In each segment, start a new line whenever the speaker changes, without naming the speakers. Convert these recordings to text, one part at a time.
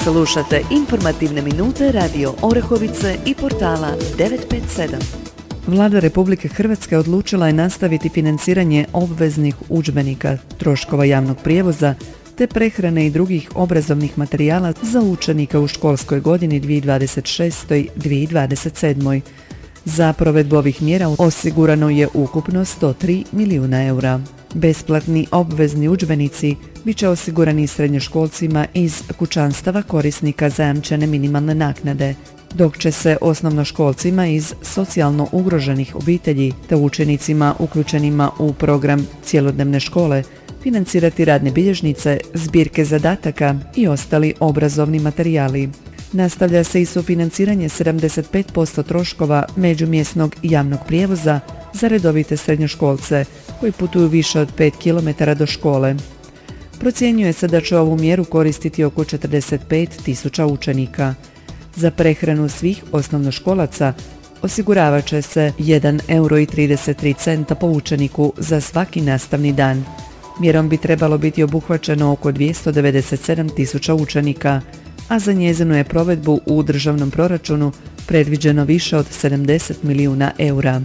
Slušate informativne minute Radio Orehovice i portala 957. Vlada Republike Hrvatske odlučila je nastaviti financiranje obveznih udžbenika, troškova javnog prijevoza te prehrane i drugih obrazovnih materijala za učenike u školskoj godini 2026-2027. Za provedbu ovih mjera osigurano je ukupno 103 milijuna eura. Besplatni obvezni udžbenici bit će osigurani srednjoškolcima iz kućanstava korisnika zajamčene minimalne naknade, dok će se osnovnoškolcima iz socijalno ugroženih obitelji te učenicima uključenima u program cjelodnevne škole financirati radne bilježnice, zbirke zadataka i ostali obrazovni materijali. Nastavlja se i sufinanciranje 75% troškova međumjesnog javnog prijevoza za redovite srednjoškolce koji putuju više od 5 km do škole. Procjenjuje se da će ovu mjeru koristiti oko 45.000 učenika. Za prehranu svih osnovnoškolaca osiguravat će se 1,33 eura po učeniku za svaki nastavni dan. Mjerom bi trebalo biti obuhvaćeno oko 297.000 učenika, a za njezinu je provedbu u državnom proračunu predviđeno više od 70 milijuna eura.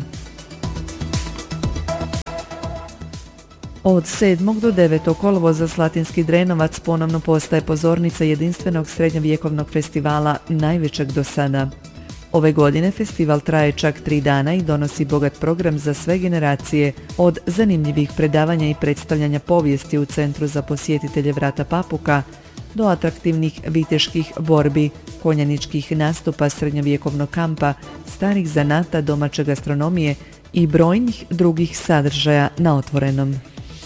Od 7. do 9. kolovoza Slatinski Drenovac ponovno postaje pozornica jedinstvenog srednjovjekovnog festivala, najvećeg do sada. Ove godine festival traje čak 3 dana i donosi bogat program za sve generacije, od zanimljivih predavanja i predstavljanja povijesti u Centru za posjetitelje Vrata Papuka do atraktivnih viteških borbi, konjaničkih nastupa srednjovjekovnog kampa, starih zanata, domaće gastronomije i brojnih drugih sadržaja na otvorenom.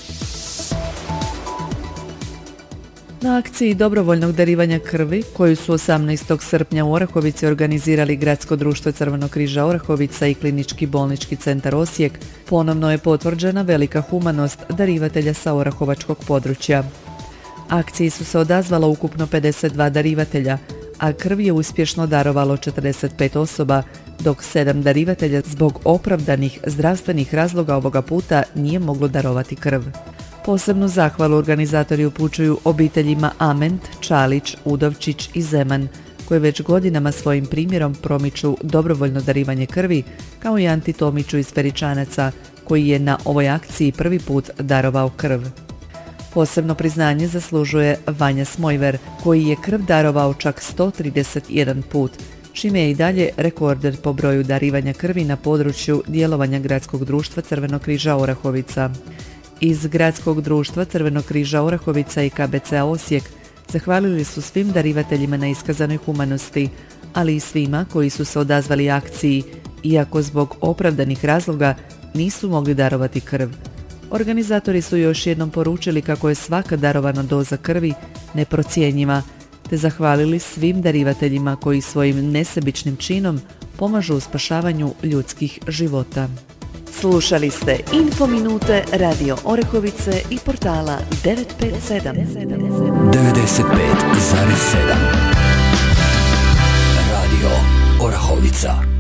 Na akciji dobrovoljnog darivanja krvi, koju su 18. srpnja u Orahovici organizirali Gradsko društvo Crvenog križa Orahovica i Klinički bolnički centar Osijek, ponovno je potvrđena velika humanost darivatelja sa orahovačkog područja. Akciji su se odazvala ukupno 52 darivatelja, a krv je uspješno darovalo 45 osoba, dok 7 darivatelja zbog opravdanih zdravstvenih razloga ovoga puta nije moglo darovati krv. Posebnu zahvalu organizatori upućuju obiteljima Ament, Čalić, Udovčić i Zeman, koje već godinama svojim primjerom promiču dobrovoljno darivanje krvi, kao i Anti Tomiću iz Feričanaca, koji je na ovoj akciji prvi put darovao krv. Posebno priznanje zaslužuje Vanja Smojver, koji je krv darovao čak 131 put, čime je i dalje rekorder po broju darivanja krvi na području djelovanja Gradskog društva Crvenog križa Orahovica. Iz Gradskog društva Crvenog križa Orahovica i KBC-a Osijek zahvalili su svim darivateljima na iskazanoj humanosti, ali i svima koji su se odazvali akciji, iako zbog opravdanih razloga nisu mogli darovati krv. Organizatori su još jednom poručili kako je svaka darovana doza krvi neprocjenjiva, te zahvalili svim darivateljima koji svojim nesebičnim činom pomažu u spašavanju ljudskih života. Slušali ste Infominute Radio Orehovice i portala 957.
95,7 Radio Orahovica.